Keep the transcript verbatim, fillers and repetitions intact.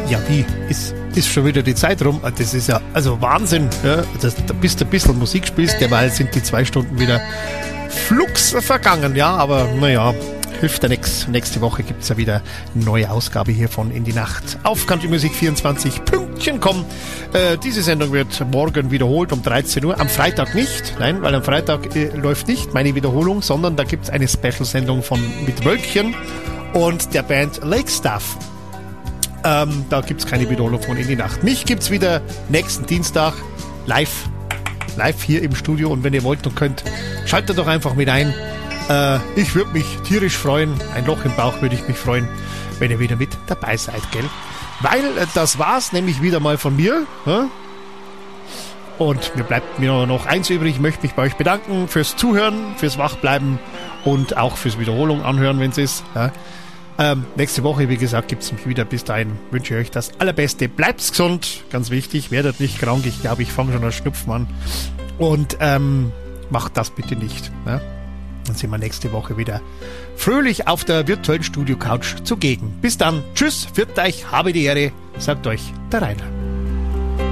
Ja, wie? Ist, ist schon wieder die Zeit rum? Das ist ja, also Wahnsinn. Ja? Das, da bist du ein bisschen Musik spielst, derweil sind die zwei Stunden wieder flugs vergangen. Ja, aber naja, hilft ja nichts. Nächste Woche gibt es ja wieder eine neue Ausgabe hier von In die Nacht auf Country Music vierundzwanzig Pünktchen kommen. Äh, diese Sendung wird morgen wiederholt um dreizehn Uhr. Am Freitag nicht. Nein, weil am Freitag äh, läuft nicht meine Wiederholung, sondern da gibt es eine Special-Sendung von mit Wölkchen und der Band Lakestaff. Ähm, da gibt es keine Wiederholung von In die Nacht. Mich gibt es wieder nächsten Dienstag live. Live hier im Studio. Und wenn ihr wollt und könnt, schaltet doch einfach mit ein. Äh, ich würde mich tierisch freuen. Ein Loch im Bauch würde ich mich freuen, wenn ihr wieder mit dabei seid, gell? Weil äh, das war's nämlich wieder mal von mir. Ja? Und mir bleibt mir noch eins übrig. Ich möchte mich bei euch bedanken fürs Zuhören, fürs Wachbleiben und auch fürs Wiederholung anhören, wenn es ist. Ja? Ähm, nächste Woche, wie gesagt, gibt es mich wieder. Bis dahin wünsche ich euch das Allerbeste. Bleibt's gesund, ganz wichtig. Werdet nicht krank. Ich glaube, ich fange schon an Schnupfen an. Und ähm, macht das bitte nicht. Ne? Dann sind wir nächste Woche wieder fröhlich auf der virtuellen Studio-Couch zugegen. Bis dann. Tschüss, führt euch, habe die Ehre, sagt euch der Rainer.